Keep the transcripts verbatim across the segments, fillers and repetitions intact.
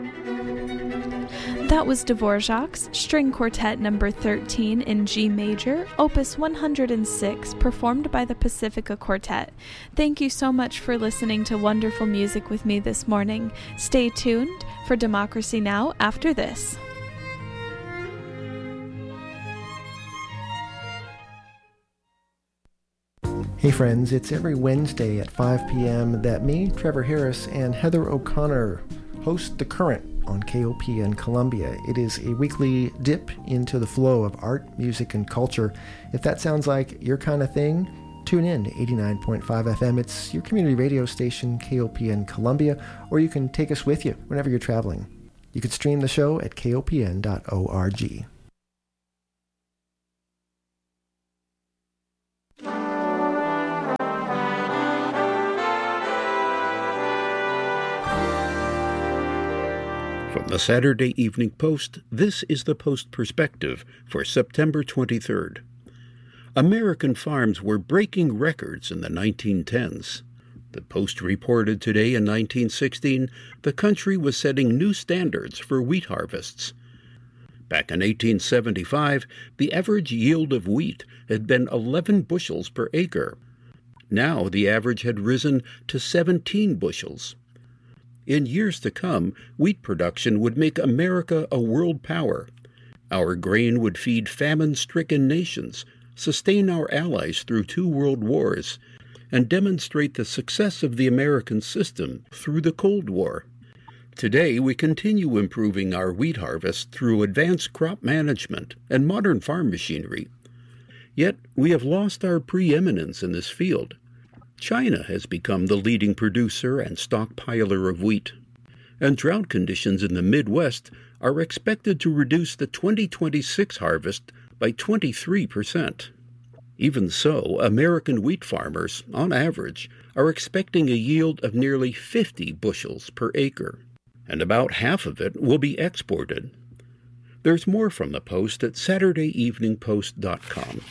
That was Dvorak's String Quartet number thirteen in G major, opus one hundred six, performed by the Pacifica Quartet. Thank you so much for listening to wonderful music with me this morning. Stay tuned for Democracy Now! After this. Hey friends, it's every Wednesday at five p.m. that me, Trevor Harris, and Heather O'Connor host The Current on K O P N Columbia. It is a weekly dip into the flow of art, music, and culture. If that sounds like your kind of thing, tune in to eighty-nine point five F M. It's your community radio station, K O P N Columbia, or you can take us with you whenever you're traveling. You can stream the show at K O P N dot org. From the Saturday Evening Post, this is the Post Perspective for September twenty-third. American farms were breaking records in the nineteen tens. The Post reported today in nineteen sixteen, the country was setting new standards for wheat harvests. Back in eighteen seventy-five, the average yield of wheat had been eleven bushels per acre. Now the average had risen to seventeen bushels. In years to come, wheat production would make America a world power. Our grain would feed famine-stricken nations, sustain our allies through two world wars, and demonstrate the success of the American system through the Cold War. Today, we continue improving our wheat harvest through advanced crop management and modern farm machinery. Yet, we have lost our preeminence in this field. China has become the leading producer and stockpiler of wheat, and drought conditions in the Midwest are expected to reduce the twenty twenty-six harvest by twenty-three percent. Even so, American wheat farmers, on average, are expecting a yield of nearly fifty bushels per acre, and about half of it will be exported. There's more from the Post at saturday evening post dot com.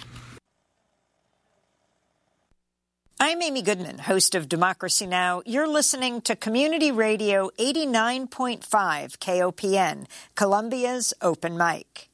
I'm Amy Goodman, host of Democracy Now! You're listening to Community Radio eighty-nine point five K O P N, Columbia's Open Mic.